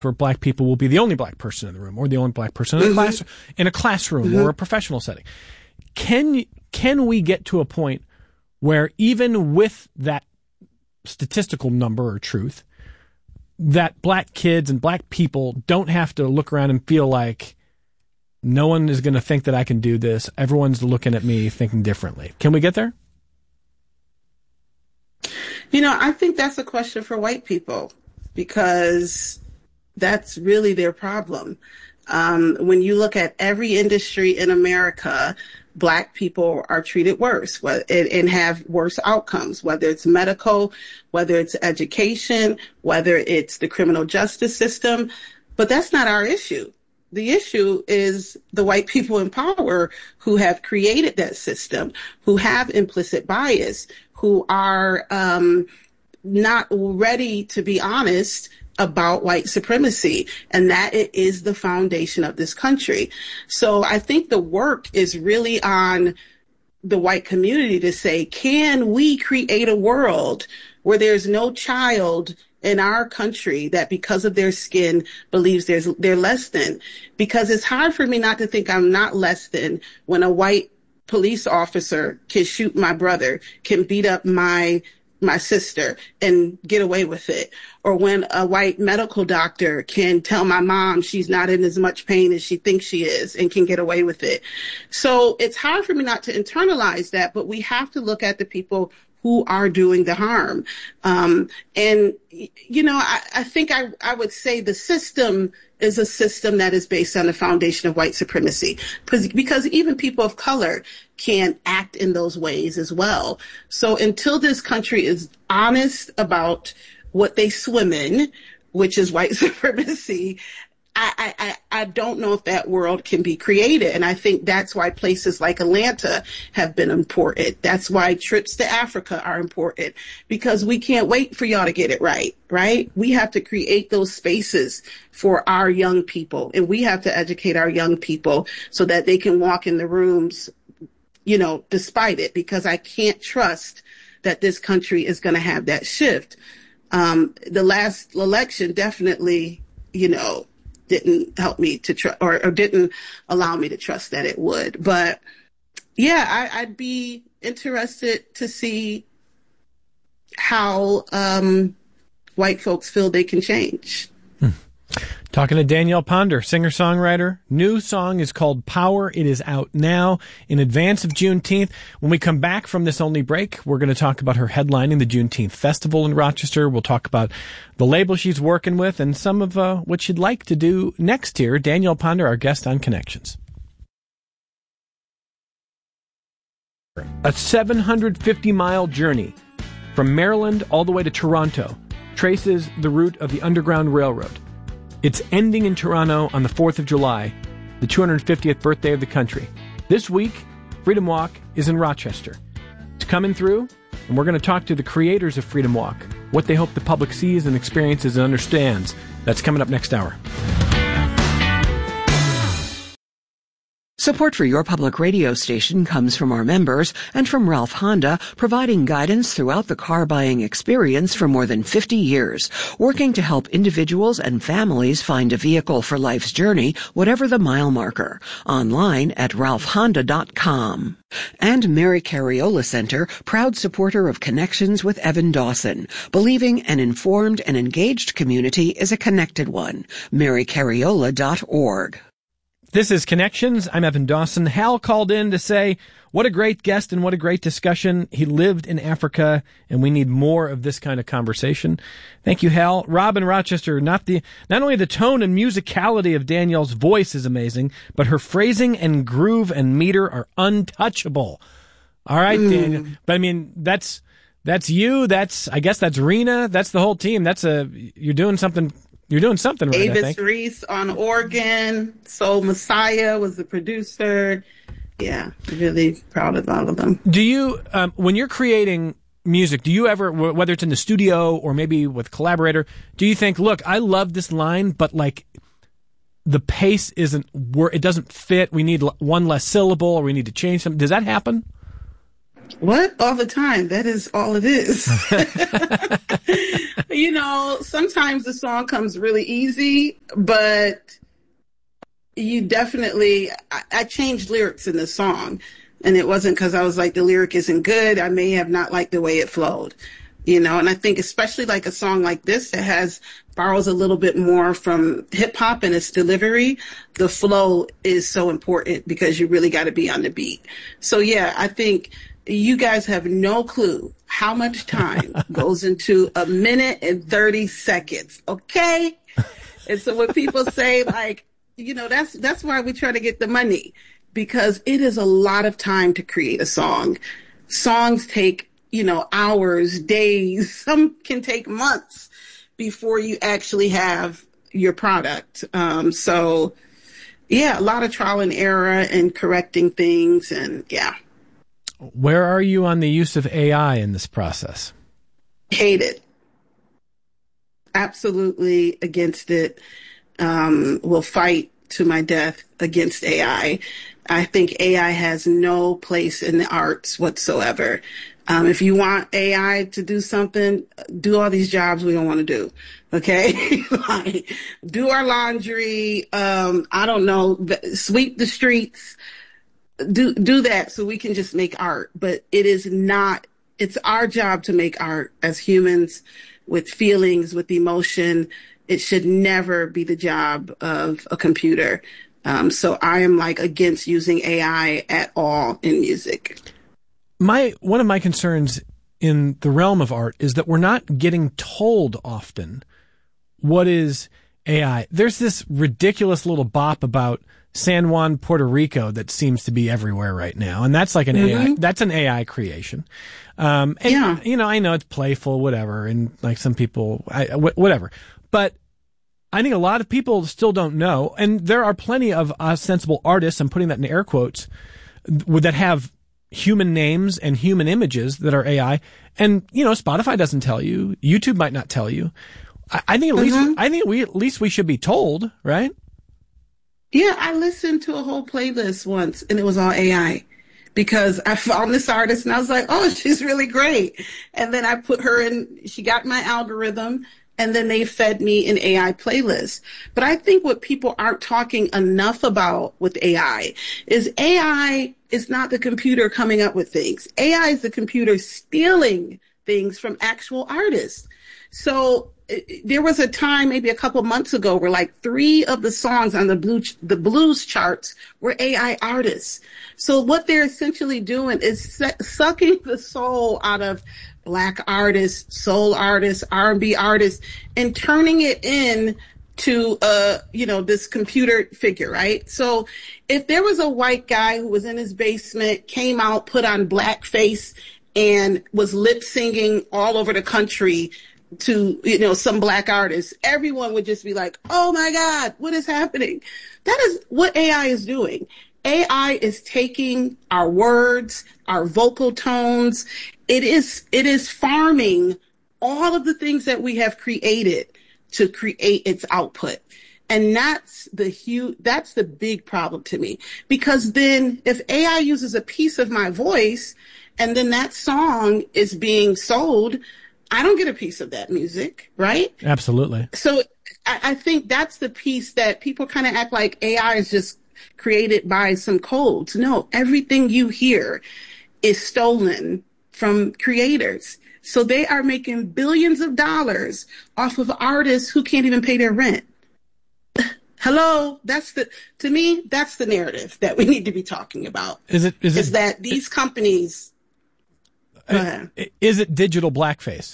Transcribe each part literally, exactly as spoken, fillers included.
for black people will be the only black person in the room or the only black person in a, class, in a classroom mm-hmm. or a professional setting. Can can we get to a point where even with that statistical number or truth, that black kids and black people don't have to look around and feel like no one is going to think that I can do this. Everyone's looking at me thinking differently. Can we get there? You know, I think that's a question for white people because that's really their problem. Um, when you look at every industry in America, black people are treated worse and have worse outcomes, whether it's medical, whether it's education, whether it's the criminal justice system. But that's not our issue. The issue is the white people in power who have created that system, who have implicit bias, who are um, not ready to be honest about white supremacy, and that it is the foundation of this country. So I think the work is really on the white community to say, can we create a world where there's no child in our country that because of their skin believes there's, they're less than? Because it's hard for me not to think I'm not less than when a white police officer can shoot my brother, can beat up my my sister and get away with it. Or when a white medical doctor can tell my mom she's not in as much pain as she thinks she is and can get away with it. So it's hard for me not to internalize that, but we have to look at the people who are doing the harm. Um, and, you know, I, I think I, I would say the system is a system that is based on the foundation of white supremacy, because, because even people of color can act in those ways as well. So until this country is honest about what they swim in, which is white supremacy, I, I, I don't know if that world can be created. And I think that's why places like Atlanta have been important. That's why trips to Africa are important, because we can't wait for y'all to get it right, right? We have to create those spaces for our young people, and we have to educate our young people so that they can walk in the rooms, you know, despite it, because I can't trust that this country is going to have that shift. Um, the last election definitely, you know, didn't help me to trust, or, or didn't allow me to trust that it would. But yeah, I, I'd be interested to see how um, white folks feel they can change. Hmm. Talking to Danielle Ponder, singer-songwriter. New song is called Power. It is out now in advance of Juneteenth. When we come back from this only break, we're going to talk about her headlining the Juneteenth Festival in Rochester. We'll talk about the label she's working with and some of uh, what she'd like to do next year. Danielle Ponder, our guest on Connections. A seven hundred fifty mile journey from Maryland all the way to Toronto traces the route of the Underground Railroad. It's ending in Toronto on the fourth of July, the two hundred fiftieth birthday of the country. This week, Freedom Walk is in Rochester. It's coming through, and we're going to talk to the creators of Freedom Walk, what they hope the public sees and experiences and understands. That's coming up next hour. Support for your public radio station comes from our members and from Ralph Honda, providing guidance throughout the car buying experience for more than fifty years, working to help individuals and families find a vehicle for life's journey, whatever the mile marker. Online at ralph honda dot com. And Mary Cariola Center, proud supporter of Connections with Evan Dawson, believing an informed and engaged community is a connected one. mary cariola dot org. This is Connections. I'm Evan Dawson. Hal called in to say, what a great guest and what a great discussion. He lived in Africa, and we need more of this kind of conversation. Thank you, Hal. Rob in Rochester, not the not only the tone and musicality of Danielle's voice is amazing, but her phrasing and groove and meter are untouchable. All right, mm. Daniel. But I mean, that's that's you. That's I guess that's Rena. That's the whole team. That's a you're doing something. You're doing something right, Avis I think. Reese on organ. Soul Messiah was the producer. Yeah, really proud of all of them. Do you, um, when you're creating music, do you ever, whether it's in the studio or maybe with collaborator, do you think, look, I love this line, but like the pace isn't, it doesn't fit. We need one less syllable, or we need to change something. Does that happen? What? All the time. That is all it is. You know, sometimes the song comes really easy, but you definitely, I, I changed lyrics in the song. And it wasn't because I was like, the lyric isn't good. I may have not liked the way it flowed, you know, and I think especially like a song like this that has borrows a little bit more from hip hop and its delivery, the flow is so important because you really got to be on the beat. So, yeah, I think you guys have no clue how much time goes into a minute and thirty seconds. OK, and so when people say, like, you know, that's that's why we try to get the money, because it is a lot of time to create a song. Songs take, you know, hours, days, some can take months before you actually have your product. Um, so, yeah, a lot of trial and error and correcting things. And yeah. Where are you on the use of A I in this process? Hate it. Absolutely against it. Um, will fight to my death against A I. I think A I has no place in the arts whatsoever. Um, if you want A I to do something, do all these jobs we don't want to do. Okay. Like, do our laundry. Um, I don't know, sweep the streets, do, do that so we can just make art. But it is not, it's our job to make art as humans with feelings, with emotion. It should never be the job of a computer. Um, so I am like against using A I at all in music. My one of my concerns in the realm of art is that we're not getting told often what is A I. There's this ridiculous little bop about San Juan, Puerto Rico that seems to be everywhere right now, and that's like an mm-hmm. A I. That's an A I creation. Um, and yeah. you know, I know it's playful, whatever, and like some people, I, whatever, but I think a lot of people still don't know, and there are plenty of uh, sensible artists, I'm putting that in air quotes, that have human names and human images that are A I. And, you know, Spotify doesn't tell you. YouTube might not tell you. I, I think at mm-hmm. least, I think we, at least we should be told, right? Yeah. I listened to a whole playlist once and it was all A I because I found this artist and I was like, oh, she's really great. And then I put her in, she got my algorithm. And then they fed me an A I playlist. But I think what people aren't talking enough about with A I is A I is not the computer coming up with things. A I is the computer stealing things from actual artists. So it, there was a time maybe a couple months ago where like three of the songs on the blue, the blues charts were A I artists. So what they're essentially doing is su- sucking the soul out of Black artists, soul artists, R and B artists, and turning it in to, uh, you know, this computer figure, right? So if there was a white guy who was in his basement, came out, put on blackface, and was lip singing all over the country to, you know, some Black artists, everyone would just be like, oh my God, what is happening? That is what A I is doing. A I is taking our words, our vocal tones. It is, it is farming all of the things that we have created to create its output. And that's the huge, that's the big problem to me. Because then if A I uses a piece of my voice and then that song is being sold, I don't get a piece of that music, right? Absolutely. So I, I think that's the piece that people kind of act like A I is just created by some codes. No, everything you hear is stolen from creators. So they are making billions of dollars off of artists who can't even pay their rent. Hello, that's the, to me, that's the narrative that we need to be talking about. Is it, is, is it, that these it, companies, uh, is it digital blackface?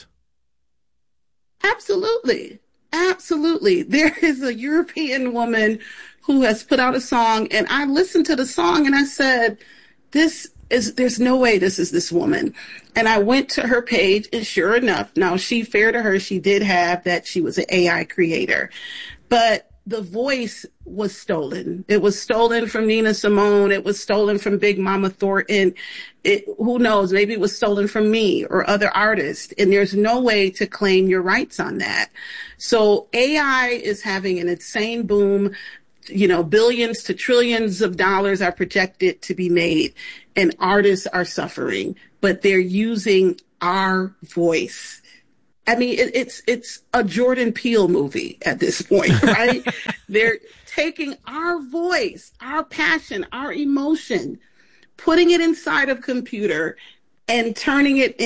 Absolutely. Absolutely. There is a European woman who has put out a song, and I listened to the song and I said, this is, there's no way this is this woman. And I went to her page, and sure enough, now she, fair to her, she did have that she was an A I creator, but the voice was stolen. It was stolen from Nina Simone. It was stolen from Big Mama Thornton. It, who knows? Maybe it was stolen from me or other artists. And there's no way to claim your rights on that. So A I is having an insane boom. You know, billions to trillions of dollars are projected to be made, and artists are suffering, but they're using our voice I mean, it, it's it's a Jordan Peele movie at this point, right? They're taking our voice, our passion, our emotion, putting it inside of a computer and turning it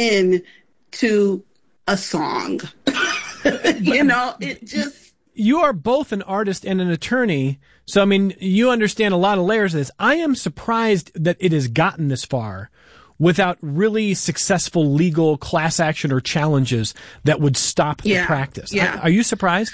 into a song. You know, it just... You are both an artist and an attorney, so, I mean, you understand a lot of layers of this. I am surprised that it has gotten this far without really successful legal class action or challenges that would stop yeah, the practice. Yeah. Are you surprised?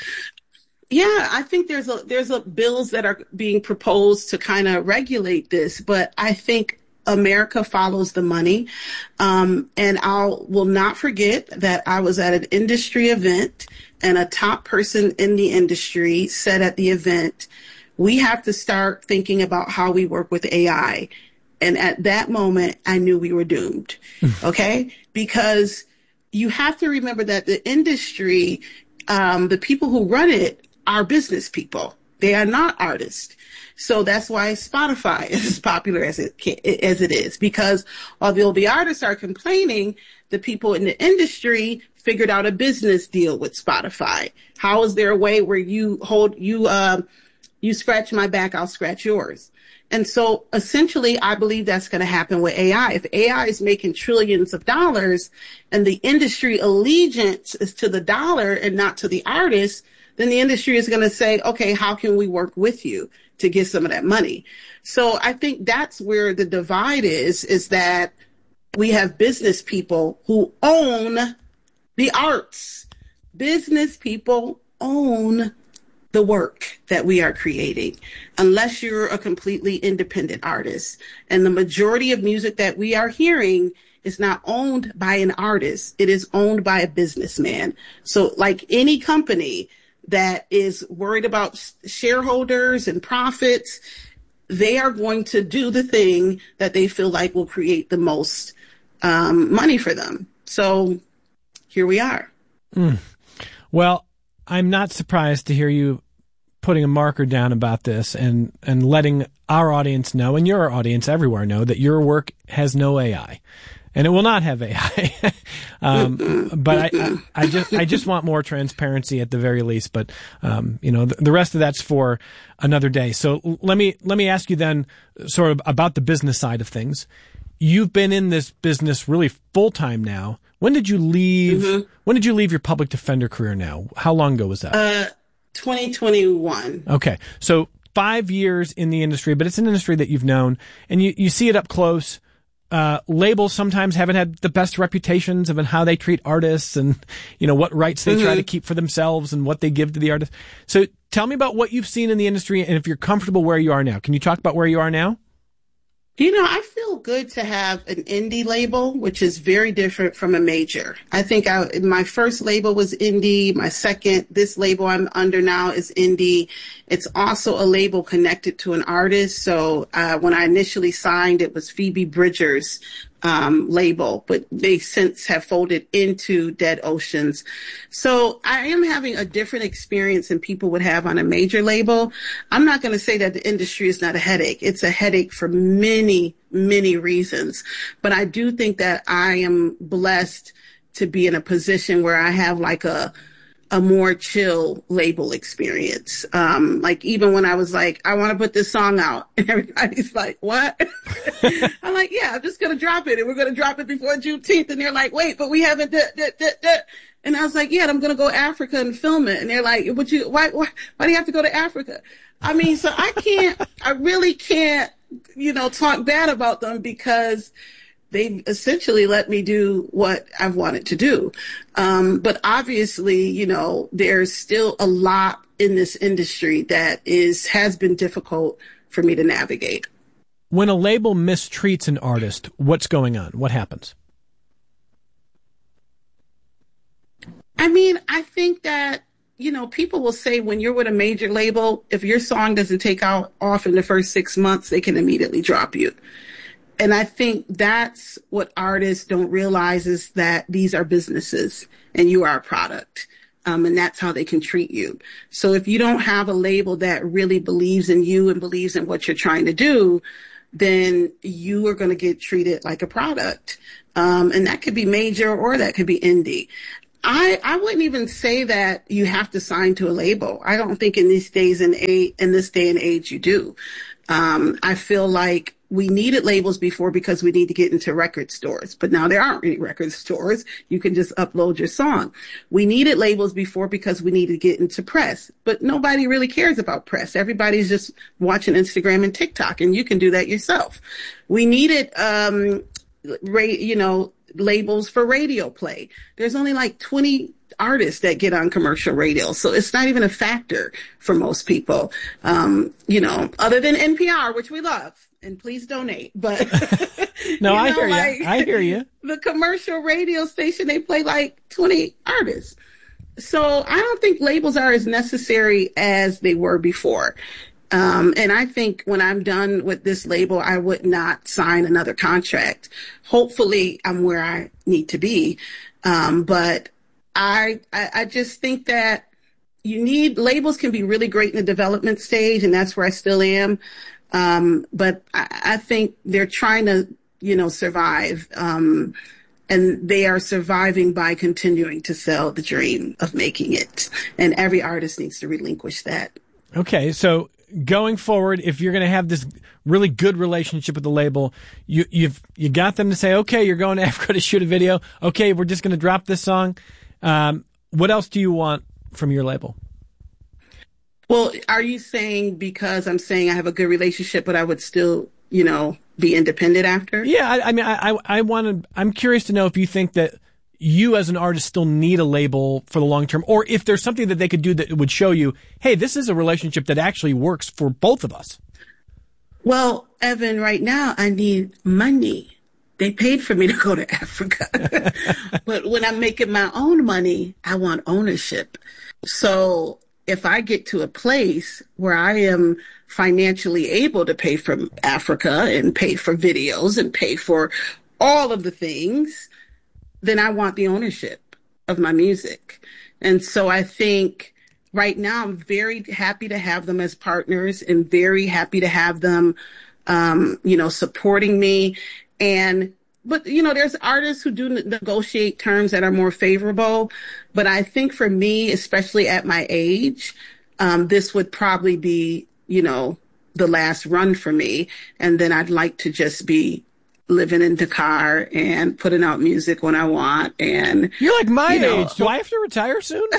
Yeah, I think there's a there's a bills that are being proposed to kind of regulate this, but I think America follows the money. Um, and I will not forget that I was at an industry event and a top person in the industry said at the event, we have to start thinking about how we work with A I. And at that moment, I knew we were doomed. Okay? Because you have to remember that the industry, um, the people who run it are business people. They are not artists. So that's why Spotify is as popular as it can, as it is, because although the artists are complaining, the people in the industry figured out a business deal with Spotify. How is there a way where you hold, you, uh, you scratch my back, I'll scratch yours. And so essentially, I believe that's going to happen with A I. If A I is making trillions of dollars and the industry allegiance is to the dollar and not to the artist, then the industry is going to say, okay, how can we work with you to get some of that money? So I think that's where the divide is, is that we have business people who own the arts. Business people own the work that we are creating, unless you're a completely independent artist. And the majority of music that we are hearing is not owned by an artist. It is owned by a businessman. So like any company that is worried about shareholders and profits, they are going to do the thing that they feel like will create the most um, money for them. So here we are. Mm. Well, I'm not surprised to hear you putting a marker down about this and, and letting our audience know, and your audience everywhere know, that your work has no A I. And it will not have A I. um, but I, I just, I just want more transparency at the very least. But, um, you know, the, the rest of that's for another day. So let me, let me ask you then sort of about the business side of things. You've been in this business really full time now. When did you leave? Mm-hmm. When did you leave your public defender career now? How long ago was that? Uh, twenty twenty-one. Okay. So five years in the industry, but it's an industry that you've known and you, you see it up close. Uh, labels sometimes haven't had the best reputations of how they treat artists and, you know, what rights they mm-hmm. try to keep for themselves and what they give to the artist. So tell me about what you've seen in the industry and if you're comfortable where you are now. Can you talk about where you are now? You know, I feel good to have an indie label, which is very different from a major. I think I, my first label was indie. My second, this label I'm under now is indie. It's also a label connected to an artist. So uh, when I initially signed, it was Phoebe Bridgers' um, label, but they since have folded into Dead Oceans. So I am having a different experience than people would have on a major label. I'm not going to say that the industry is not a headache. It's a headache for many, many reasons. But I do think that I am blessed to be in a position where I have like a a more chill label experience. Um, like even when I was like, I want to put this song out and everybody's like, what? I'm like, yeah, I'm just going to drop it and we're going to drop it before Juneteenth. And they're like, wait, but we haven't, da, da, da, da. And I was like, yeah, I'm going to go to Africa and film it. And they're like, would you, why, why, why do you have to go to Africa? I mean, so I can't, I really can't, you know, talk bad about them because they essentially let me do what I've wanted to do. Um, but obviously, you know, there's still a lot in this industry that is, has been difficult for me to navigate. When a label mistreats an artist, what's going on? What happens? I mean, I think that, you know, people will say when you're with a major label, if your song doesn't take out off in the first six months, they can immediately drop you. And I think that's what artists don't realize is that these are businesses and you are a product. Um, and that's how they can treat you. So if you don't have a label that really believes in you and believes in what you're trying to do, then you are going to get treated like a product. Um, and that could be major or that could be indie. I, I wouldn't even say that you have to sign to a label. I don't think in these days and age, in this day and age you do. Um, I feel like we needed labels before because we need to get into record stores, but now there aren't any record stores. You can just upload your song. We needed labels before because we needed to get into press, but nobody really cares about press. Everybody's just watching Instagram and TikTok, and you can do that yourself. We needed, um, ra- you know, labels for radio play. There's only like twenty artists that get on commercial radio. So it's not even a factor for most people. Um, you know, other than N P R, which we love, and please donate. But no, you I know, hear like, you. I hear you. The commercial radio station, they play like twenty artists. So I don't think labels are as necessary as they were before. Um, and I think when I'm done with this label, I would not sign another contract. Hopefully I'm where I need to be. Um, but I, I, I just think that you need, labels can be really great in the development stage, and that's where I still am. Um, but I, I think they're trying to, you know, survive. Um, and they are surviving by continuing to sell the dream of making it. And every artist needs to relinquish that. Okay. So going forward, if you're going to have this really good relationship with the label, you, you've, you got them to say, okay, you're going to Africa to shoot a video. Okay. We're just going to drop this song. Um, what else do you want from your label? Well, are you saying because I'm saying I have a good relationship, but I would still, you know, be independent after? Yeah, I, I mean, I, I, I want to. I'm curious to know if you think that you as an artist still need a label for the long term, or if there's something that they could do that would show you, hey, this is a relationship that actually works for both of us. Well, Evan, right now I need money. They paid for me to go to Africa. But when I'm making my own money, I want ownership. So if I get to a place where I am financially able to pay for Africa and pay for videos and pay for all of the things, then I want the ownership of my music. And so I think right now I'm very happy to have them as partners and very happy to have them, um, you know, supporting me. And, but, you know, there's artists who do negotiate terms that are more favorable. But I think for me, especially at my age, um, this would probably be, you know, the last run for me. And then I'd like to just be living in Dakar and putting out music when I want. And you're like my you know, age. Do I have to retire soon?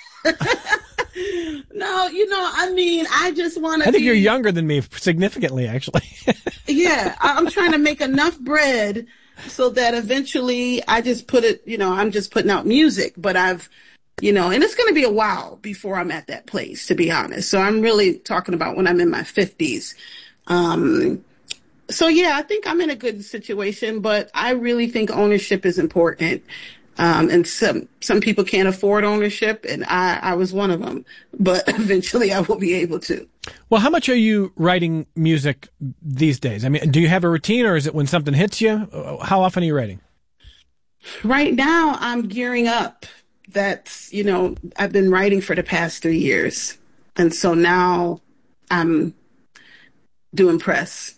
No, you know, I mean, I just want to. I think be, you're younger than me significantly, actually. Yeah, I'm trying to make enough bread so that eventually I just put it, you know, I'm just putting out music, but I've, you know, and it's going to be a while before I'm at that place, to be honest. So I'm really talking about when I'm in my fifties. Um, so yeah, I think I'm in a good situation, but I really think ownership is important. Um, and some, some people can't afford ownership, and I, I was one of them, but eventually I will be able to. Well, how much are you writing music these days? I mean, do you have a routine, or is it when something hits you? How often are you writing? Right now I'm gearing up. That's, you know, I've been writing for the past three years. And so now I'm doing press.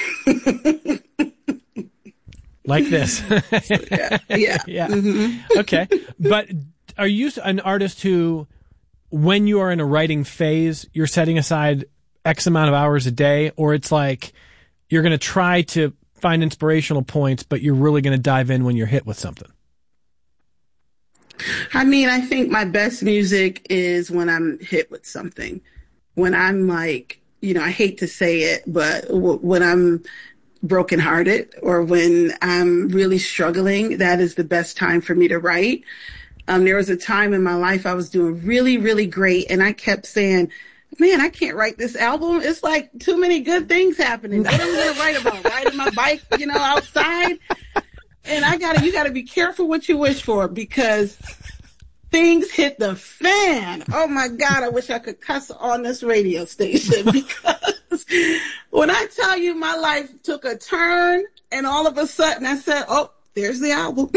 Like this. So, yeah. Yeah. Yeah. Mm-hmm. Okay. But are you an artist who, when you are in a writing phase, you're setting aside X amount of hours a day, or it's like you're going to try to find inspirational points, but you're really going to dive in when you're hit with something? I mean, I think my best music is when I'm hit with something. When I'm like, you know, I hate to say it, but w- when I'm brokenhearted or when I'm really struggling, that is the best time for me to write. Um, there was a time in my life I was doing really, really great, and I kept saying, man, I can't write this album. It's like too many good things happening. What am I going to write about? Riding my bike, you know, outside? And I gotta, you gotta be careful what you wish for, because things hit the fan. Oh my God, I wish I could cuss on this radio station, because when I tell you my life took a turn and all of a sudden I said, oh, there's the album.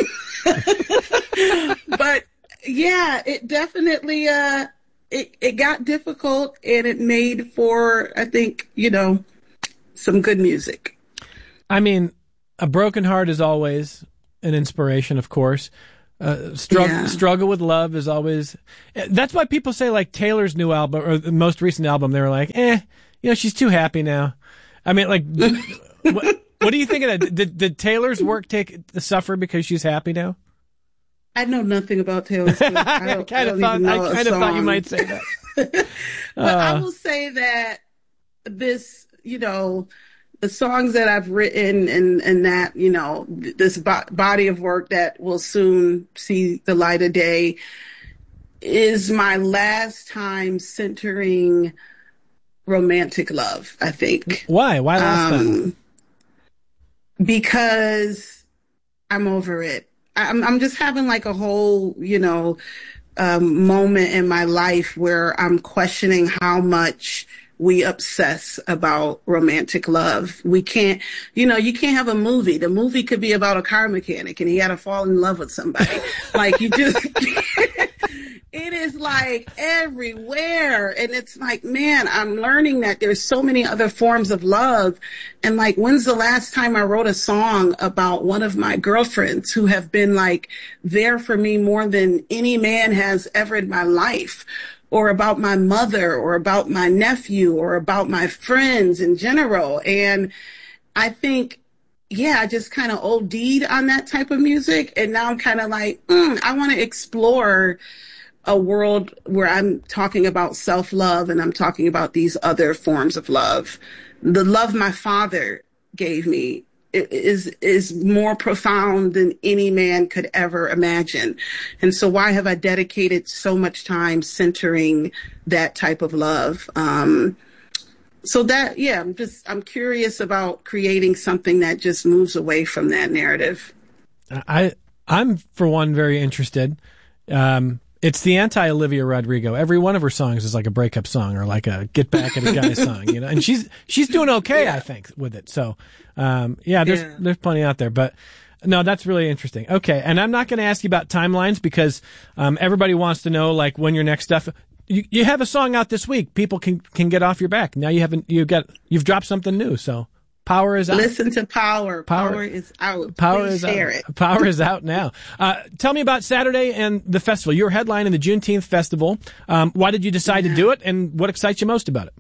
But yeah, it definitely, uh, it, it got difficult, and it made for, I think, you know, some good music. I mean, a broken heart is always an inspiration, of course. Uh, struggle, Yeah. struggle with love is always. That's why people say like Taylor's new album or the most recent album. They were like, eh, you know, she's too happy now. I mean, like, what, what do you think of that? Did, did Taylor's work take suffer because she's happy now? I know nothing about Taylor Swift. I, I kind of thought I kind of thought you might say that. But uh, I will say that this, you know, the songs that I've written and, and that, you know, this bo- body of work that will soon see the light of day is my last time centering romantic love, I think. Why? Why last um, time? Because I'm over it. I'm, I'm just having like a whole, you know, um, moment in my life where I'm questioning how much we obsess about romantic love. We can't, you know, you can't have a movie. The movie could be about a car mechanic and he had to fall in love with somebody. Like you just, it is like everywhere. And it's like, man, I'm learning that there's so many other forms of love. And like, when's the last time I wrote a song about one of my girlfriends who have been like there for me more than any man has ever in my life? Or about my mother, or about my nephew, or about my friends in general. And I think, yeah, I just kind of OD'd on that type of music. And now I'm kind of like, mm, I want to explore a world where I'm talking about self-love and I'm talking about these other forms of love. The love my father gave me is is more profound than any man could ever imagine. And so why have I dedicated so much time centering that type of love? Um, so that, yeah, I'm just, I'm curious about creating something that just moves away from that narrative. I, I'm, for one, very interested. Um, It's the anti-Olivia Rodrigo. Every one of her songs is like a breakup song or like a get back at a guy song, you know. And she's she's doing okay, yeah. I think, with it. So, um, yeah, there's yeah. there's plenty out there. But no, that's really interesting. Okay, and I'm not going to ask you about timelines because um, everybody wants to know like when your next stuff. You you have a song out this week. People can can get off your back. Now you haven't you got you've dropped something new. So. Power is out. Listen to Power. Power, Power is out. Power Please is share out. it. Power is out now. Uh, tell me about Saturday and the festival. You're headlining the Juneteenth Festival. Um, why did you decide yeah. to do it, and what excites you most about it?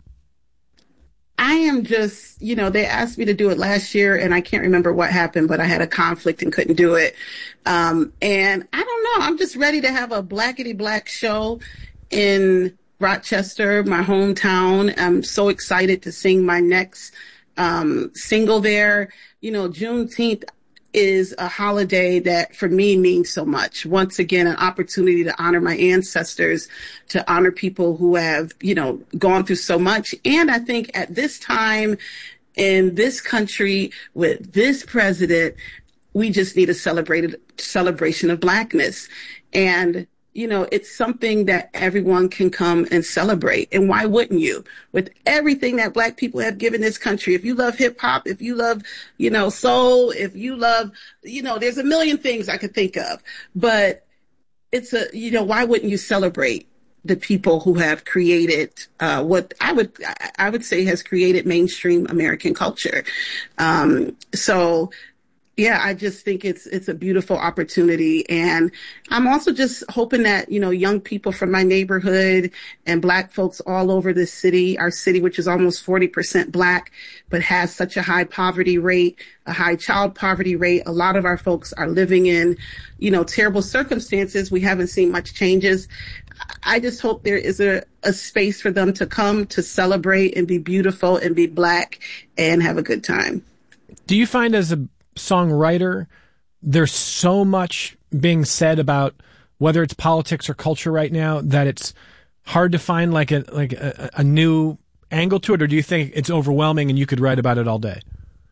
I am just, you know, they asked me to do it last year, and I can't remember what happened, but I had a conflict and couldn't do it. Um, and I don't know. I'm just ready to have a blackety black show in Rochester, my hometown. I'm so excited to sing my next Um, single there. You know, Juneteenth is a holiday that for me means so much. Once again, an opportunity to honor my ancestors, to honor people who have, you know, gone through so much. And I think at this time in this country with this president, we just need a celebrated celebration of Blackness. And you know, it's something that everyone can come and celebrate. And why wouldn't you? With everything that Black people have given this country, if you love hip hop, if you love, you know, soul, if you love, you know, there's a million things I could think of. But it's a, you know, why wouldn't you celebrate the people who have created uh, what I would, I would say has created mainstream American culture. Um, so, Yeah, I just think it's it's a beautiful opportunity. And I'm also just hoping that, you know, young people from my neighborhood and Black folks all over this city, our city, which is almost forty percent Black, but has such a high poverty rate, a high child poverty rate. A lot of our folks are living in, you know, terrible circumstances. We haven't seen much changes. I just hope there is a, a space for them to come to celebrate and be beautiful and be Black and have a good time. Do you find as a songwriter, there's so much being said about whether it's politics or culture right now that it's hard to find like a like a, a new angle to it, or do you think it's overwhelming and you could write about it all day?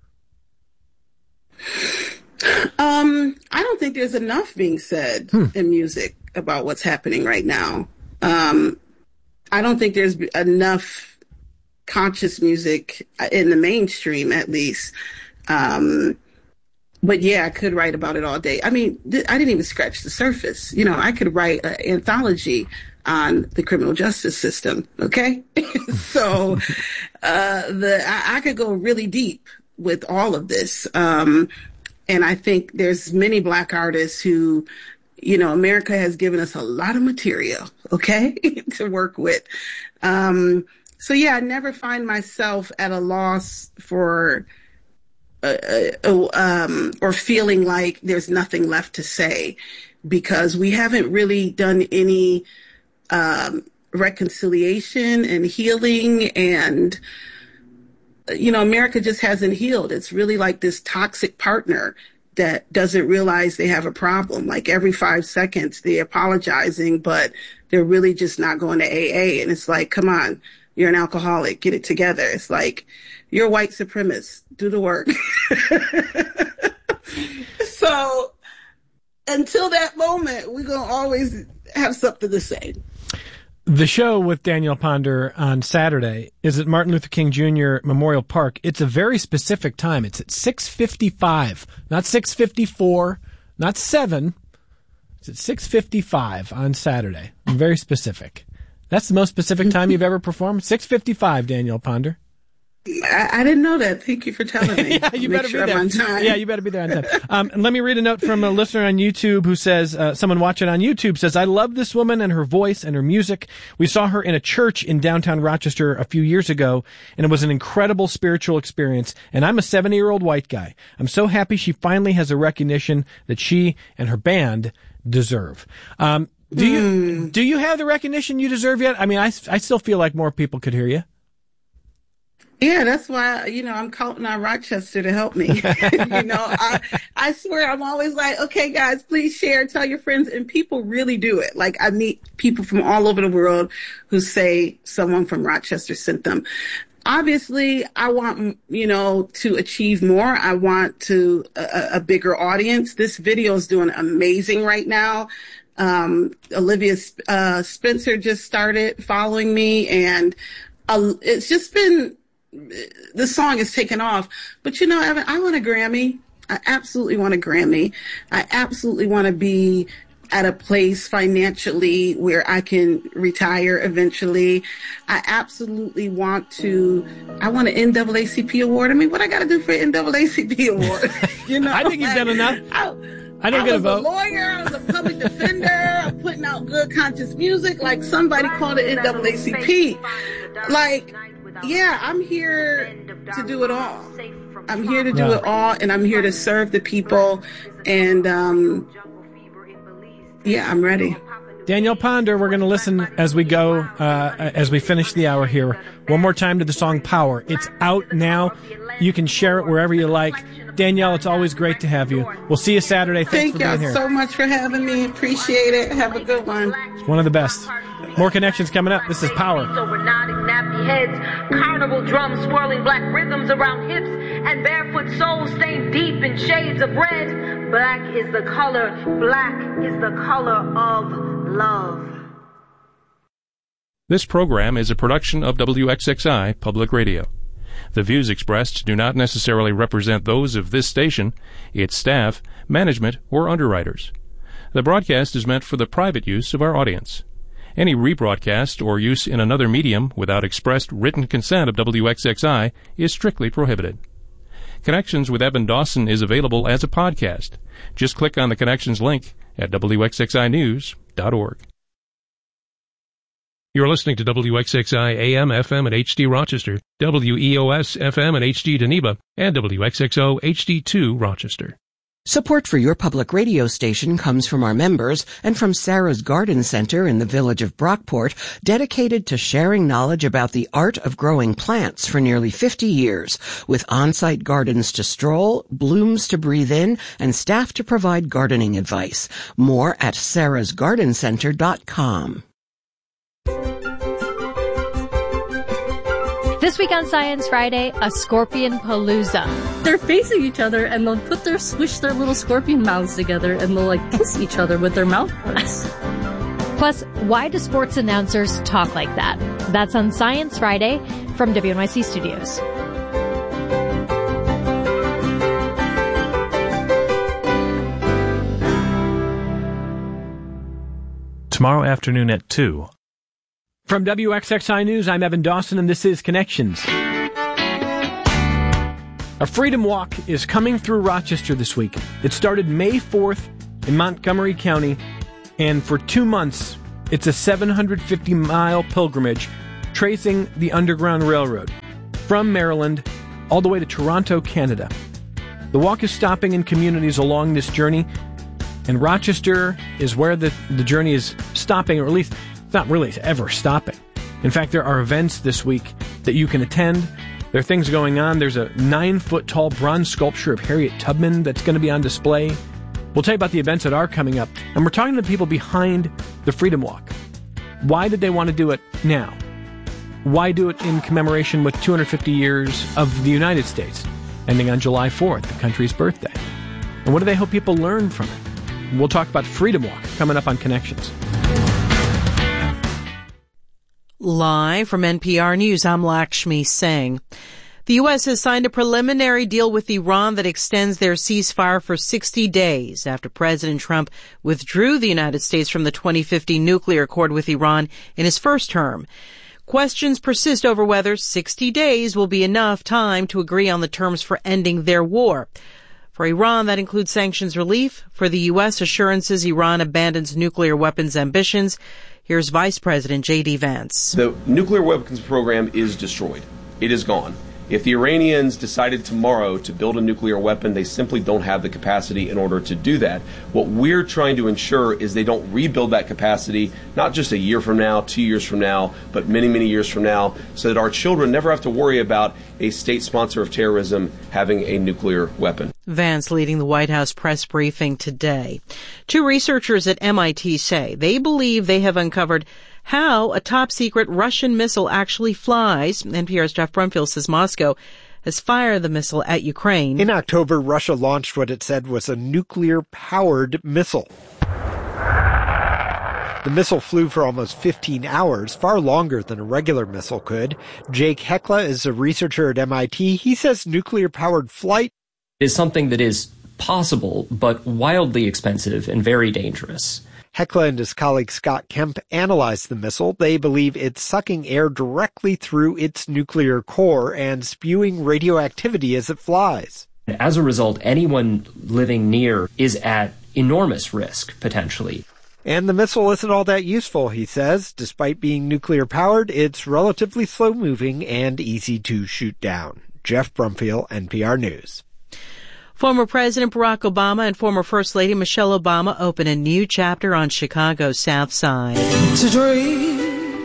Um, I don't think there's enough being said hmm. in music about what's happening right now. Um, I don't think there's enough conscious music in the mainstream, at least. Um, But yeah, I could write about it all day. I mean, th- I didn't even scratch the surface. You know, I could write an anthology on the criminal justice system. Okay. so, uh, the, I, I could go really deep with all of this. Um, and I think there's many Black artists who, you know, America has given us a lot of material, okay, to work with. Um, so, yeah, I never find myself at a loss for uh, uh, um, or feeling like there's nothing left to say, because we haven't really done any um, reconciliation and healing, and, you know, America just hasn't healed. It's really like this toxic partner that doesn't realize they have a problem. Like every five seconds they're apologizing, but they're really just not going to A A. And it's like, come on, you're an alcoholic, get it together. It's like, you're a white supremacist, do the work. So until that moment, we're going to always have something to say. The show with Danielle Ponder on Saturday is at Martin Luther King Junior Memorial Park. It's a very specific time. It's at six fifty-five, not six fifty-four, not seven. It's at six fifty-five on Saturday. Very specific. That's the most specific time you've ever performed? six fifty-five, Danielle Ponder. I, I didn't know that. Thank you for telling me. Yeah, you Make better sure be there. I'm on time. Yeah, you better be there on time. Um, and let me read a note from a listener on YouTube who says, uh, someone watching on YouTube says, I love this woman and her voice and her music. We saw her in a church in downtown Rochester a few years ago, and it was an incredible spiritual experience. And I'm a seventy-year-old white guy. I'm so happy she finally has a recognition that she and her band deserve. Um, do you mm. do you have the recognition you deserve yet? I mean, I, I still feel like more people could hear you. Yeah, that's why, you know, I'm counting on Rochester to help me. you know, I I swear I'm always like, okay, guys, please share, tell your friends. And people really do it. Like, I meet people from all over the world who say someone from Rochester sent them. Obviously, I want, you know, to achieve more. I want to a, a bigger audience. This video is doing amazing right now. Um, Olivia uh, Spencer just started following me, and uh, it's just been, the song is taken off. But, you know, Evan, I want a Grammy. I absolutely want a Grammy. I absolutely want to be at a place financially where I can retire eventually. I absolutely want to, I want an N double A C P award. I mean, what I got to do for an N double A C P award? You know, I think you've like, done enough. I, I don't I get a was vote. a lawyer. I was a public defender. I'm putting out good conscious music. Like, somebody called it N double A C P. Like, yeah, I'm here to do it all. I'm here to do yeah. it all, and I'm here to serve the people. And, um, yeah, I'm ready. Danielle Ponder, we're going to listen as we go, uh, as we finish the hour here. One more time to the song Power. It's out now. You can share it wherever you like. Danielle, it's always great to have you. We'll see you Saturday. Thanks Thank for being here. Thank you so much for having me. Appreciate it. Have a good one. One of the best. More connections coming up. This is Power. Over nodding nappy heads, carnival drums swirling black rhythms around hips, and barefoot souls stained deep in shades of red. Black is the color, black is the color of love. This program is a production of W X X I Public Radio. The views expressed do not necessarily represent those of this station, its staff, management, or underwriters. The broadcast is meant for the private use of our audience. Any rebroadcast or use in another medium without expressed written consent of W X X I is strictly prohibited. Connections with Evan Dawson is available as a podcast. Just click on the Connections link at W X X I news dot org. You're listening to W X X I A M F M at H D Rochester, W E O S F M at H D Geneva, and W X X O H D two Rochester. Support for your public radio station comes from our members and from Sarah's Garden Center in the village of Brockport, dedicated to sharing knowledge about the art of growing plants for nearly fifty years, with on-site gardens to stroll, blooms to breathe in, and staff to provide gardening advice. More at sarahs garden center dot com. This week on Science Friday, a scorpion palooza. They're facing each other and they'll put their, squish their little scorpion mouths together and they'll like kiss each other with their mouth parts. Plus, why do sports announcers talk like that? That's on Science Friday from W N Y C Studios. Tomorrow afternoon at two. From W X X I News, I'm Evan Dawson, and this is Connections. A Freedom Walk is coming through Rochester this week. It started May fourth in Montgomery County, and for two months, it's a seven hundred fifty mile pilgrimage tracing the Underground Railroad from Maryland all the way to Toronto, Canada. The walk is stopping in communities along this journey, and Rochester is where the, the journey is stopping, or at least it's not really ever stopping. In fact, there are events this week that you can attend. There are things going on. There's a nine-foot-tall bronze sculpture of Harriet Tubman that's going to be on display. We'll tell you about the events that are coming up, and we're talking to the people behind the Freedom Walk. Why did they want to do it now? Why do it in commemoration with two hundred fifty years of the United States, ending on July fourth, the country's birthday? And what do they hope people learn from it? We'll talk about Freedom Walk coming up on Connections. Live from N P R News, I'm Lakshmi Singh. The U S has signed a preliminary deal with Iran that extends their ceasefire for sixty days after President Trump withdrew the United States from the twenty fifteen nuclear accord with Iran in his first term. Questions persist over whether sixty days will be enough time to agree on the terms for ending their war. For Iran, that includes sanctions relief. For the U S, assurances Iran abandons nuclear weapons ambitions. Here's Vice President J D Vance. The nuclear weapons program is destroyed. It is gone. If the Iranians decided tomorrow to build a nuclear weapon, they simply don't have the capacity in order to do that. What we're trying to ensure is they don't rebuild that capacity, not just a year from now, two years from now, but many, many years from now, so that our children never have to worry about a state sponsor of terrorism having a nuclear weapon. Vance leading the White House press briefing today. Two researchers at M I T say they believe they have uncovered how a top-secret Russian missile actually flies. N P R's Jeff Brumfield says Moscow has fired the missile at Ukraine. In October, Russia launched what it said was a nuclear-powered missile. The missile flew for almost fifteen hours, far longer than a regular missile could. Jake Hekla is a researcher at M I T. He says nuclear-powered flight is something that is possible, but wildly expensive and very dangerous. Hekla and his colleague Scott Kemp analyzed the missile. They believe it's sucking air directly through its nuclear core and spewing radioactivity as it flies. As a result, anyone living near is at enormous risk, potentially. And the missile isn't all that useful, he says. Despite being nuclear-powered, it's relatively slow-moving and easy to shoot down. Jeff Brumfield, N P R News. Former President Barack Obama and former First Lady Michelle Obama open a new chapter on Chicago's South Side. To dream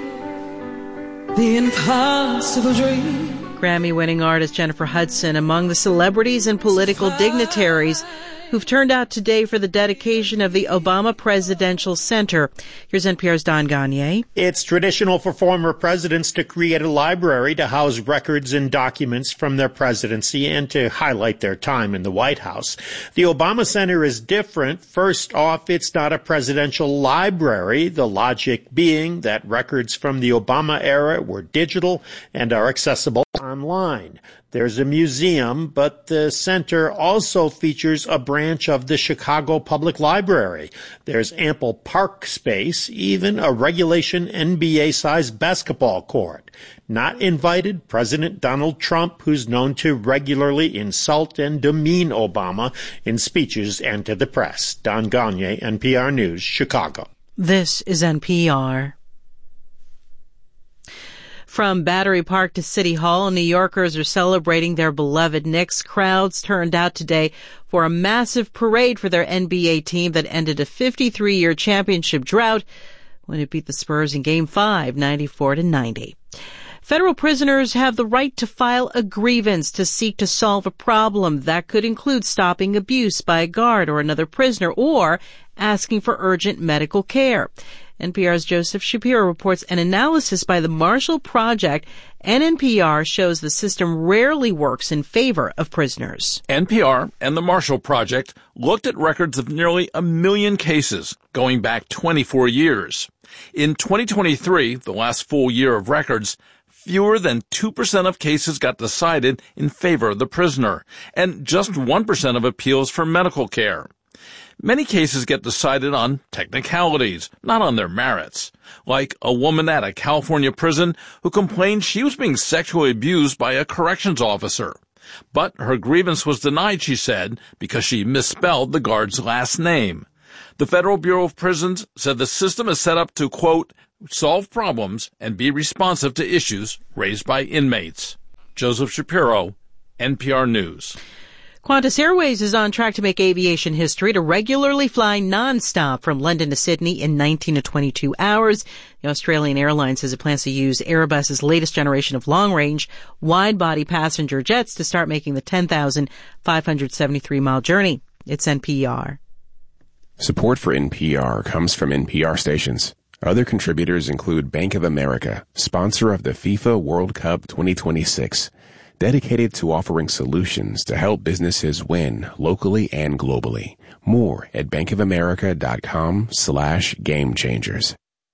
the impossible dream. Grammy-winning artist Jennifer Hudson among the celebrities and political dignitaries who've turned out today for the dedication of the Obama Presidential Center. Here's N P R's Don Gagne. It's traditional for former presidents to create a library to house records and documents from their presidency and to highlight their time in the White House. The Obama Center is different. First off, it's not a presidential library, the logic being that records from the Obama era were digital and are accessible online. There's a museum, but the center also features a branch of the Chicago Public Library. There's ample park space, even a regulation N B A-sized basketball court. Not invited, President Donald Trump, who's known to regularly insult and demean Obama in speeches and to the press. Don Gagne, N P R News, Chicago. This is N P R. From Battery Park to City Hall, New Yorkers are celebrating their beloved Knicks. Crowds turned out today for a massive parade for their N B A team that ended a fifty-three year championship drought when it beat the Spurs in Game five, ninety-four to ninety. Federal prisoners have the right to file a grievance to seek to solve a problem. That could include stopping abuse by a guard or another prisoner or asking for urgent medical care. N P R's Joseph Shapiro reports an analysis by the Marshall Project, and N P R shows the system rarely works in favor of prisoners. N P R and the Marshall Project looked at records of nearly a million cases going back twenty-four years. In twenty twenty-three, the last full year of records, fewer than two percent of cases got decided in favor of the prisoner, and just one percent of appeals for medical care. Many cases get decided on technicalities, not on their merits, like a woman at a California prison who complained she was being sexually abused by a corrections officer. But her grievance was denied, she said, because she misspelled the guard's last name. The Federal Bureau of Prisons said the system is set up to, quote, solve problems and be responsive to issues raised by inmates. Joseph Shapiro, N P R News. Qantas Airways is on track to make aviation history to regularly fly nonstop from London to Sydney in nineteen to twenty-two hours. The Australian Airlines says it plans to use Airbus's latest generation of long-range, wide-body passenger jets to start making the ten thousand five hundred seventy-three mile journey. It's N P R. Support for N P R comes from N P R stations. Other contributors include Bank of America, sponsor of the FIFA World Cup twenty twenty-six, dedicated to offering solutions to help businesses win locally and globally. More at bankofamerica.com slash game changers.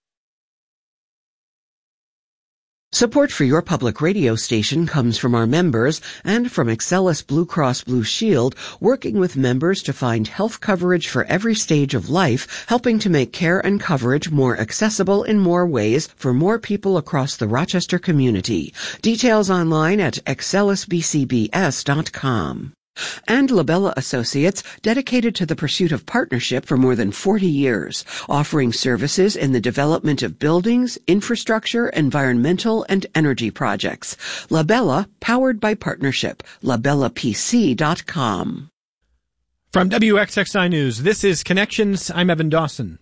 Support for your public radio station comes from our members and from Excellus Blue Cross Blue Shield, working with members to find health coverage for every stage of life, helping to make care and coverage more accessible in more ways for more people across the Rochester community. Details online at excellus b c b s dot com. And Labella Associates, dedicated to the pursuit of partnership for more than forty years, offering services in the development of buildings, infrastructure, environmental, and energy projects. Labella, powered by partnership. labella p c dot com. From W X X I News, this is Connections. I'm Evan Dawson.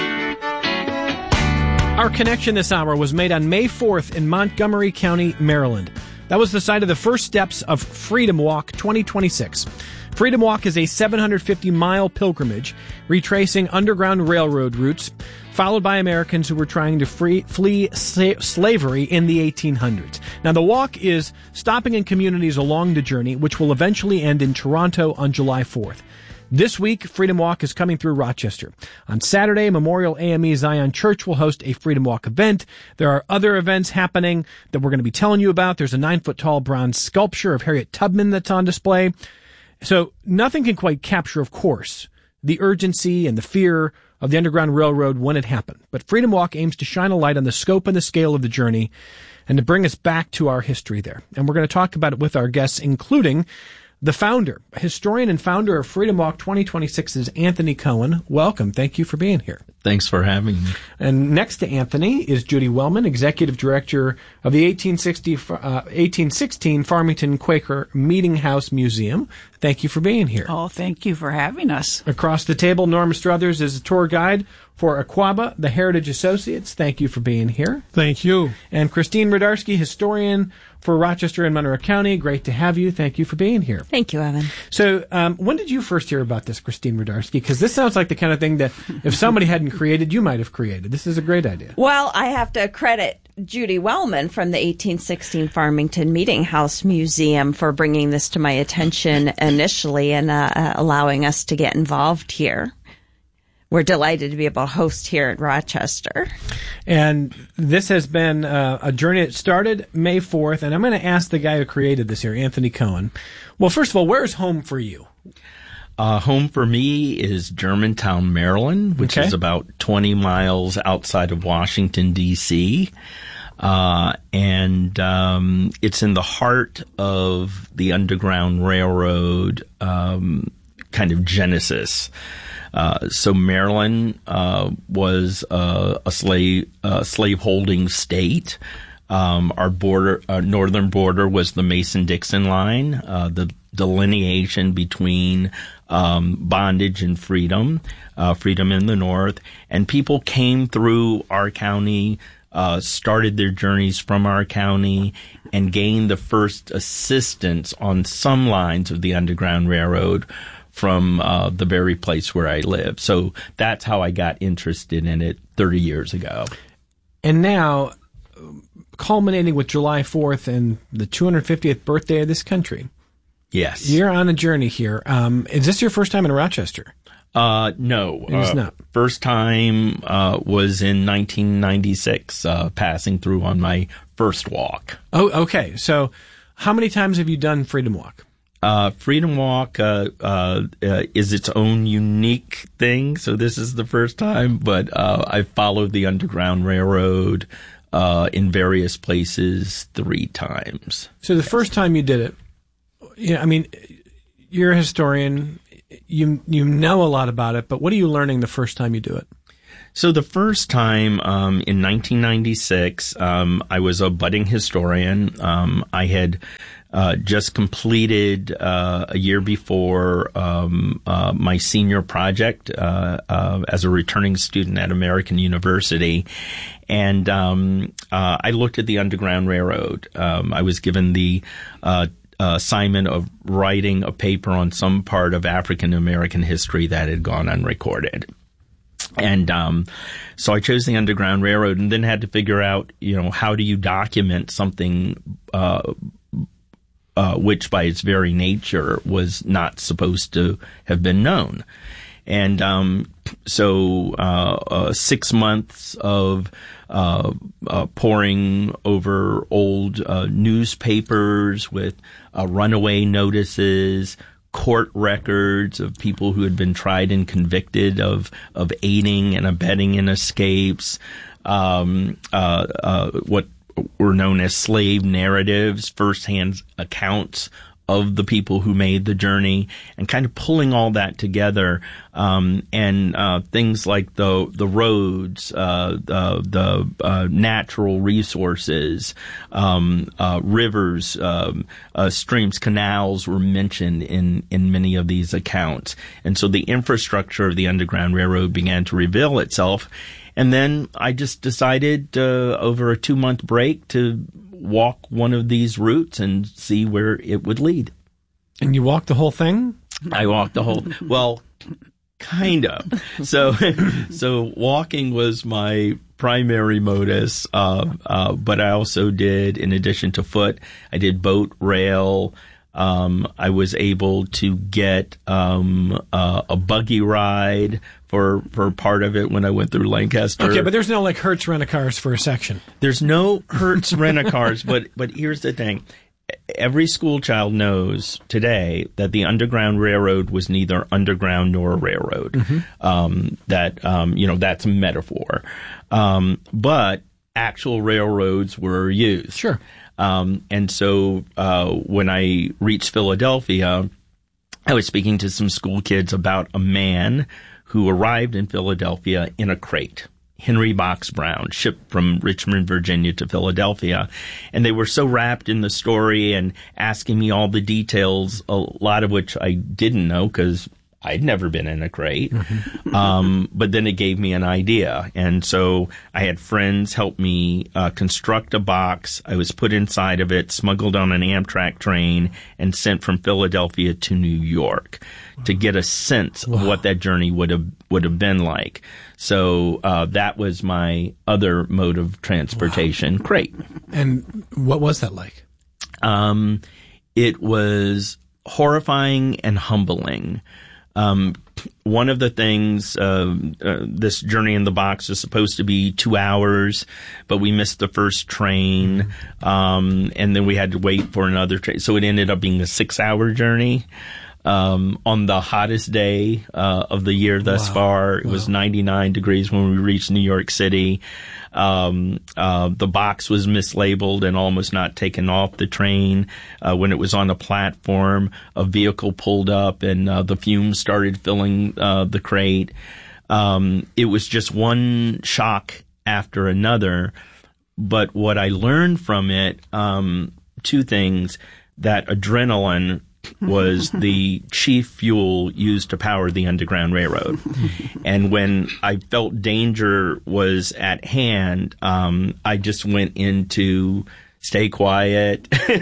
Our connection this hour was made on May fourth in Montgomery County, Maryland. That was the site of the first steps of Freedom Walk twenty twenty-six. Freedom Walk is a seven hundred fifty mile pilgrimage retracing Underground Railroad routes, followed by Americans who were trying to free, flee sa- slavery in the eighteen hundreds. Now, the walk is stopping in communities along the journey, which will eventually end in Toronto on July fourth. This week, Freedom Walk is coming through Rochester. On Saturday, Memorial A M E Zion Church will host a Freedom Walk event. There are other events happening that we're going to be telling you about. There's a nine-foot-tall bronze sculpture of Harriet Tubman that's on display. So nothing can quite capture, of course, the urgency and the fear of the Underground Railroad when it happened. But Freedom Walk aims to shine a light on the scope and the scale of the journey and to bring us back to our history there. And we're going to talk about it with our guests, including the founder, historian and founder of Freedom Walk twenty twenty-six is Anthony Cohen. Welcome. Thank you for being here. Thanks for having me. And next to Anthony is Judy Wellman, executive director of the eighteen sixty, uh, eighteen sixteen Farmington Quaker Meeting House Museum. Thank you for being here. Oh, thank you for having us. Across the table, Norm Struthers is a tour guide for Aquaba, the Heritage Associates. Thank you for being here. Thank you. And Christine Rudarski, historian for Rochester and Monroe County. Great to have you. Thank you for being here. Thank you, Evan. So um, when did you first hear about this, Christine Rudarski? Because this sounds like the kind of thing that if somebody hadn't created, you might have created. This is a great idea. Well, I have to credit Judy Wellman from the eighteen sixteen Farmington Meeting House Museum for bringing this to my attention initially and uh, allowing us to get involved here. We're delighted to be able to host here at Rochester. And this has been uh, a journey that started May fourth, and I'm going to ask the guy who created this here, Anthony Cohen. Well, first of all, where's home for you? Uh, home for me is Germantown, Maryland, which Okay. is about twenty miles outside of Washington, D C Uh, and um, it's in the heart of the Underground Railroad um, kind of genesis. Uh, so Maryland uh, was uh, a slave uh, slave-holding state. Um, our border, our northern border, was the Mason-Dixon line, uh, the delineation between um, bondage and freedom, uh, freedom in the north, and people came through our county, uh, started their journeys from our county, and gained the first assistance on some lines of the Underground Railroad from uh, the very place where I live. So that's how I got interested in it thirty years ago. And now, culminating with July fourth and the two hundred fiftieth birthday of this country. Yes. You're on a journey here. Um, is this your first time in Rochester? Uh, no. It is uh, not. First time uh, was in nineteen ninety-six, uh, passing through on my first walk. Oh, okay. So how many times have you done Freedom Walk? Uh, Freedom Walk uh, uh, uh, is its own unique thing, so this is the first time, but uh, I followed the Underground Railroad uh, in various places three times. So the first time you did it, yeah, I mean, you're a historian. you you know a lot about it, but what are you learning the first time you do it? So the first time um, in nineteen ninety-six, um, I was a budding historian. Um, I had uh, just completed uh, a year before um, uh, my senior project uh, uh, as a returning student at American University. And um, uh, I looked at the Underground Railroad. Um, I was given the uh, uh, assignment of writing a paper on some part of African American history that had gone unrecorded. And um, so I chose the Underground Railroad, and then had to figure out, you know, how do you document something uh, uh, which, by its very nature, was not supposed to have been known. And um, so uh, uh, six months of uh, uh, poring over old uh, newspapers with uh, runaway notices, court records of people who had been tried and convicted of of aiding and abetting in escapes, um, uh, uh, what were known as slave narratives, firsthand accounts of the people who made the journey, and kind of pulling all that together, um, and uh, things like the the roads, uh, the, the uh, natural resources, um, uh, rivers, um, uh, streams, canals were mentioned in in many of these accounts, and so the infrastructure of the Underground Railroad began to reveal itself. And then I just decided uh, over a two-month break to walk one of these routes and see where it would lead. And you walked the whole thing? I walked the whole, well, kind of. So, so walking was my primary modus, uh, uh, but I also did, in addition to foot, I did boat, rail. Um, I was able to get um, uh, a buggy ride for for part of it when I went through Lancaster. Okay, but there's no like Hertz rent-a-cars for a section. There's no Hertz rent-a-cars, but but here's the thing. Every school child knows today that the Underground Railroad was neither underground nor a railroad. Mm-hmm. Um, that, um, you know, that's a metaphor. Um, but actual railroads were used. Sure. Um, and so uh, when I reached Philadelphia, I was speaking to some school kids about a man who arrived in Philadelphia in a crate. Henry Box Brown, shipped from Richmond, Virginia to Philadelphia. And they were so wrapped in the story and asking me all the details, a lot of which I didn't know because I'd never been in a crate. Mm-hmm. Um, but then it gave me an idea. And so I had friends help me uh, construct a box. I was put inside of it, smuggled on an Amtrak train, and sent from Philadelphia to New York to get a sense wow. of what that journey would have would have been like. So uh, that was my other mode of transportation, wow. crate. And what was that like? Um, it was horrifying and humbling. Um, one of the things, uh, uh, this journey in the box is supposed to be two hours, but we missed the first train, um, and then we had to wait for another train. So it ended up being a six-hour journey. Um, on the hottest day uh, of the year thus wow. far, it wow. was ninety-nine degrees when we reached New York City. Um, uh, the box was mislabeled and almost not taken off the train. Uh, when it was on a platform, a vehicle pulled up and uh, the fumes started filling uh, the crate. Um, it was just one shock after another. But what I learned from it, um, two things, that adrenaline was the chief fuel used to power the Underground Railroad. And when I felt danger was at hand, um, I just went into stay quiet,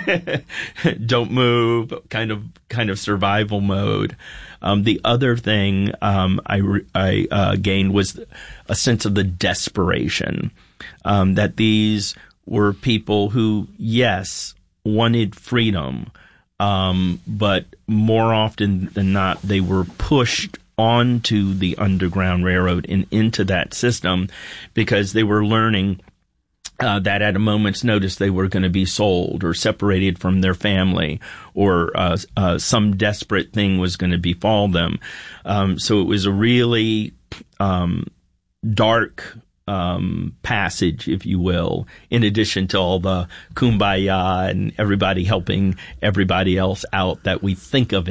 don't move, kind of kind of survival mode. Um, the other thing um, I, I uh, gained was a sense of the desperation, um, that these were people who, yes, wanted freedom, Um, but more often than not, they were pushed onto the Underground Railroad and into that system because they were learning uh, that at a moment's notice they were going to be sold or separated from their family, or uh, uh, some desperate thing was going to befall them. Um, so it was a really um, dark Um, passage, if you will, in addition to all the kumbaya and everybody helping everybody else out that we think of it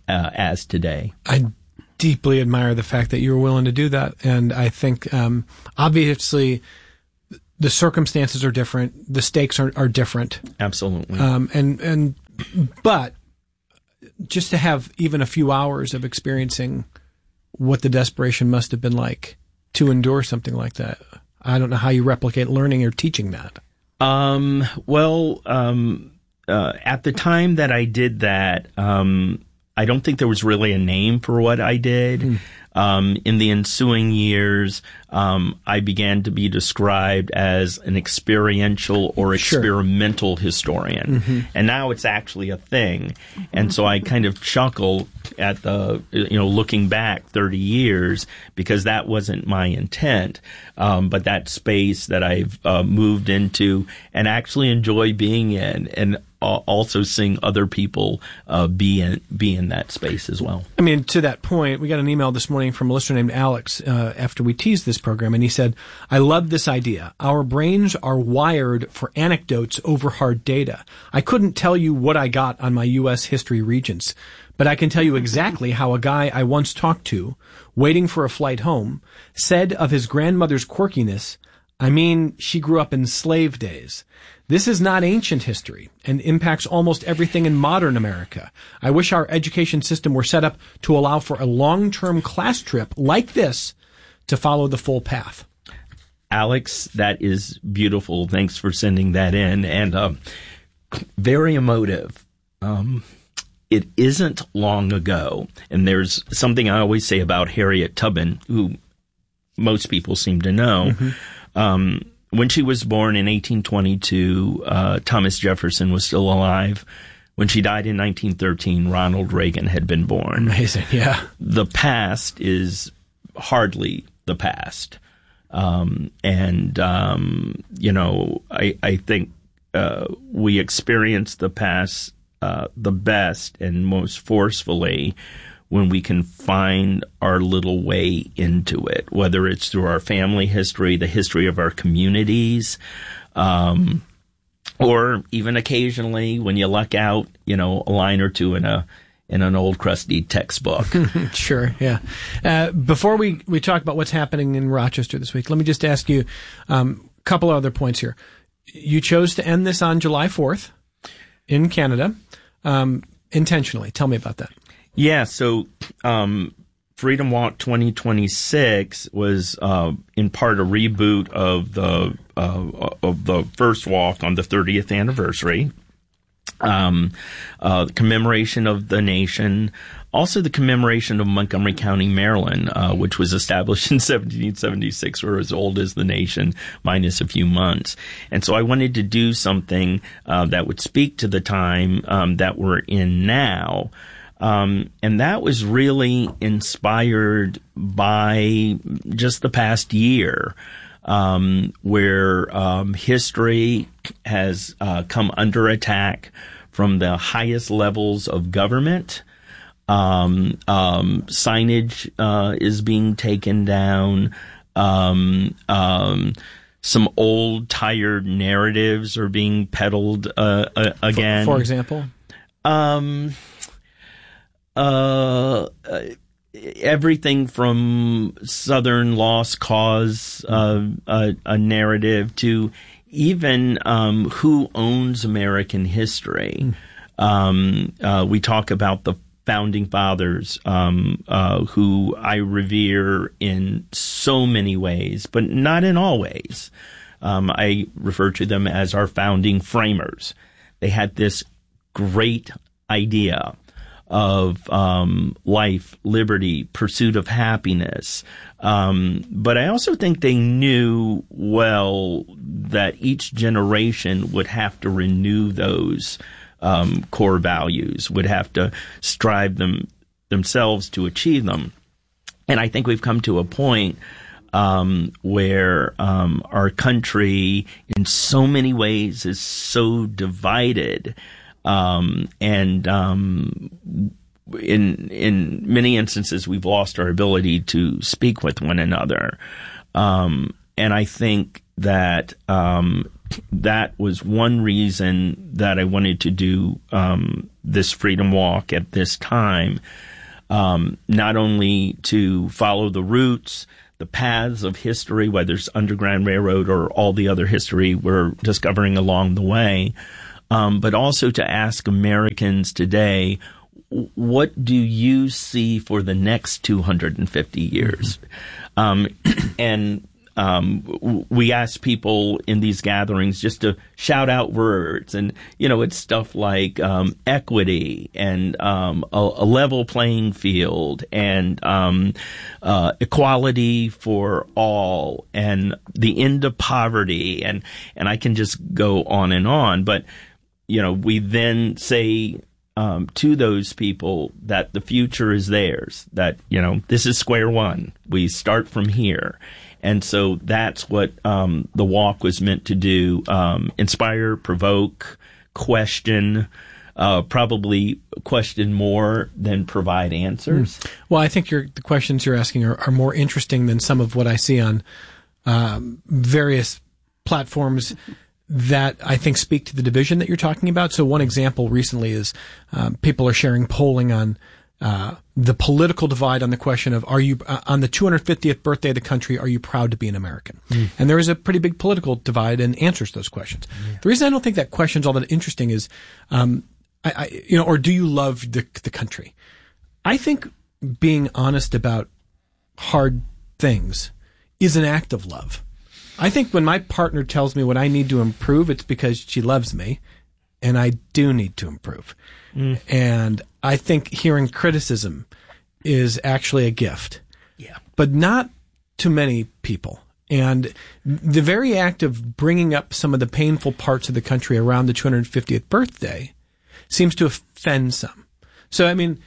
uh, as today. I deeply admire the fact that you were willing to do that. And I think, um, obviously the circumstances are different. The stakes are, are different. Absolutely. Um, and, and, but just to have even a few hours of experiencing what the desperation must have been like to endure something like that. I don't know how you replicate learning or teaching that. Um, well, um, uh, at the time that I did that, um, I don't think there was really a name for what I did. Mm. Um, in the ensuing years, um, I began to be described as an experiential or experimental sure. historian. Mm-hmm. And now it's actually a thing. And so I kind of chuckle at the, you know, looking back thirty years, because that wasn't my intent. Um, but that space that I've uh, moved into and actually enjoy being in, and also seeing other people uh, be in be in that space as well. I mean, to that point, we got an email this morning from a listener named Alex uh, after we teased this program, and he said, I love this idea. Our brains are wired for anecdotes over hard data. I couldn't tell you what I got on my U S history regents, but I can tell you exactly how a guy I once talked to, waiting for a flight home, said of his grandmother's quirkiness, I mean, she grew up in slave days. This is not ancient history and impacts almost everything in modern America. I wish our education system were set up to allow for a long-term class trip like this to follow the full path. Alex, that is beautiful. Thanks for sending that in. And um, very emotive. Um, it isn't long ago, and there's something I always say about Harriet Tubman, who most people seem to know. Mm-hmm. Um, when she was born in eighteen twenty-two, uh, Thomas Jefferson was still alive. When she died in nineteen thirteen, Ronald Reagan had been born. Amazing, yeah. The past is hardly the past. Um, and, um, you know, I, I think uh, we experience the past uh, the best and most forcefully when we can find our little way into it, whether it's through our family history, the history of our communities, um, or even occasionally when you luck out, you know, a line or two in a in an old crusty textbook. Sure, yeah. Uh, before we, we talk about what's happening in Rochester this week, let me just ask you um, a couple other points here. You chose to end this on July fourth in Canada um, intentionally. Tell me about that. Yeah, so um, Freedom Walk twenty twenty-six was uh, in part a reboot of the uh, of the first walk on the thirtieth anniversary, um, uh, commemoration of the nation, also the commemoration of Montgomery County, Maryland, uh, which was established in seventeen seventy-six, or as old as the nation, minus a few months. And so I wanted to do something uh, that would speak to the time um, that we're in now. Um, and that was really inspired by just the past year, um, where um, history has uh, come under attack from the highest levels of government. Um, um, signage uh, is being taken down. Um, um, some old, tired narratives are being peddled uh, uh, again. For, for example? Um... Uh, uh, everything from Southern Lost Cause, uh, a, a narrative, to even um, who owns American history. Mm. Um, uh, we talk about the Founding Fathers, um, uh, who I revere in so many ways, but not in all ways. Um, I refer to them as our founding framers. They had this great idea of um, life, liberty, pursuit of happiness. Um, but I also think they knew well that each generation would have to renew those um, core values, would have to strive them themselves to achieve them. And I think we've come to a point um, where um, our country in so many ways is so divided. Um, and, um, in, in many instances, we've lost our ability to speak with one another. Um, and I think that, um, that was one reason that I wanted to do um, this Freedom Walk at this time, um, not only to follow the roots, the paths of history, whether it's Underground Railroad or all the other history we're discovering along the way, um, but also to ask Americans today, what do you see for the next two hundred fifty years? Mm-hmm. Um, and um, we ask people in these gatherings just to shout out words. And, you know, it's stuff like um, equity and um, a, a level playing field and um, uh, equality for all and the end of poverty. And, and I can just go on and on. But, you know, we then say um, to those people that the future is theirs, that, you know, this is square one. We start from here. And so that's what um, the walk was meant to do, um, inspire, provoke, question, uh, probably question more than provide answers. Mm. Well, I think your, the questions you're asking are, are more interesting than some of what I see on um, various platforms that I think speak to the division that you're talking about. So one example recently is um, people are sharing polling on Uh, the political divide on the question of, are you, uh, on the two hundred fiftieth birthday of the country, are you proud to be an American? Mm. And there is a pretty big political divide in answers to those questions. Yeah. The reason I don't think that question's all that interesting is, um, I, I, you know, or do you love the, the country? I think being honest about hard things is an act of love. I think when my partner tells me what I need to improve, it's because she loves me, and I do need to improve. Mm. And I think hearing criticism is actually a gift. Yeah. But not to many people. And the very act of bringing up some of the painful parts of the country around the two hundred fiftieth birthday seems to offend some. So, I mean,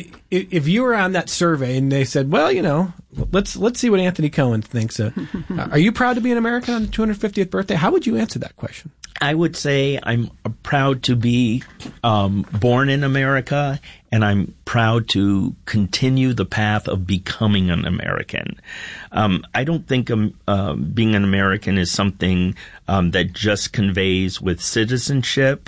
if you were on that survey and they said, well, you know, let's let's see what Anthony Cohen thinks. Uh, are you proud to be an American on the two hundred fiftieth birthday? How would you answer that question? I would say I'm proud to be um, born in America, and I'm proud to continue the path of becoming an American. Um, I don't think um, uh, being an American is something um, that just conveys with citizenship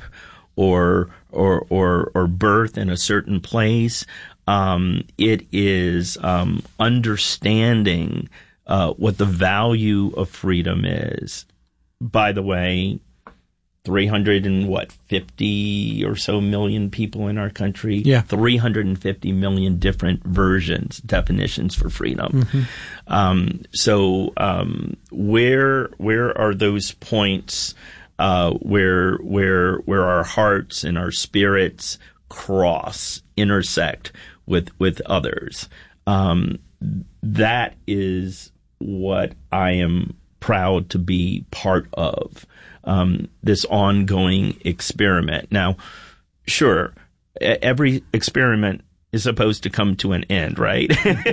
or or or, or birth in a certain place. Um, it is um, understanding uh, what the value of freedom is. By the way, three hundred and what, fifty or so million people in our country. Yeah. three hundred fifty million different versions, definitions for freedom. Mm-hmm. Um, so, um, where, where are those points, uh, where, where, where our hearts and our spirits cross, intersect with, with others? Um, that is what I am proud to be part of. Um, this ongoing experiment. Now, sure, every experiment is supposed to come to an end, right?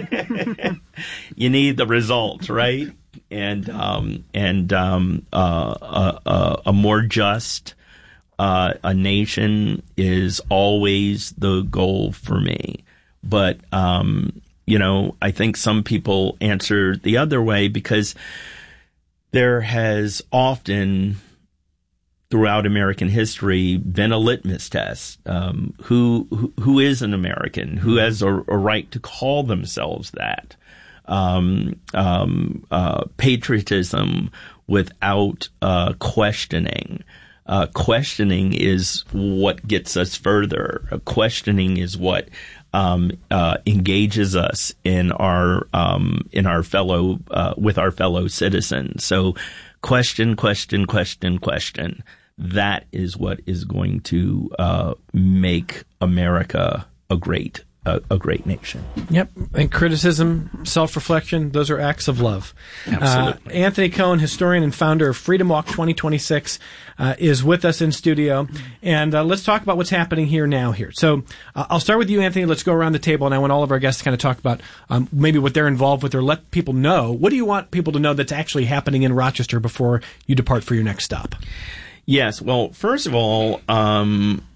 You need the results, right? And um, and um, uh, a, a, a more just uh, a nation is always the goal for me. But um, you know, I think some people answer the other way because there has often, throughout American history, been a litmus test. Um, who, who who is an American? Who has a, a right to call themselves that? Um, um, uh, patriotism without uh, questioning. Uh, questioning is what gets us further. Uh, questioning is what um, uh, engages us in our um, in our fellow uh, with our fellow citizens. So, question, question, question, question. That is what is going to uh, make America a great a, a great nation. Yep. And criticism, self-reflection, those are acts of love. Absolutely. Uh, Anthony Cohen, historian and founder of Freedom Walk twenty twenty-six, uh, is with us in studio. And uh, let's talk about what's happening here now here. So uh, I'll start with you, Anthony. Let's go around the table, and I want all of our guests to kind of talk about um, maybe what they're involved with or let people know. What do you want people to know that's actually happening in Rochester before you depart for your next stop? Yes. Well, first of all, um,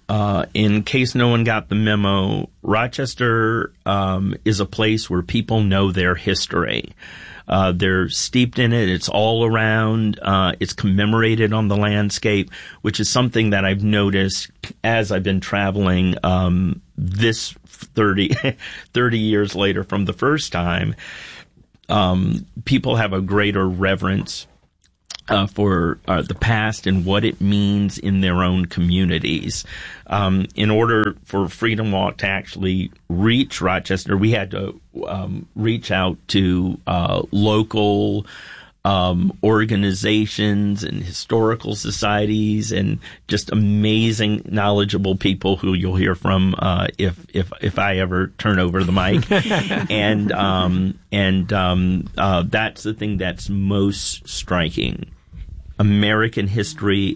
uh, in case no one got the memo, Rochester um, is a place where people know their history. Uh, they're steeped in it. It's all around. Uh, it's commemorated on the landscape, which is something that I've noticed as I've been traveling um, this thirty, thirty years later from the first time. Um, people have a greater reverence Uh, for uh, the past and what it means in their own communities. Um, in order for Freedom Walk to actually reach Rochester, we had to um, reach out to uh, local um, organizations and historical societies and just amazing, knowledgeable people who you'll hear from uh, if if if I ever turn over the mic. and um, and um, uh, that's the thing that's most striking. American history